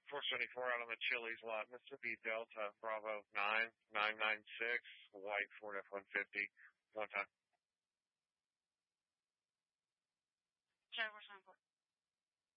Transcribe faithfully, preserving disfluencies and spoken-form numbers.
four seventy-four out on the Chili's lot, Mississippi Delta, Bravo nine nine nine six, white Ford F one fifty. One time. Driver's on board.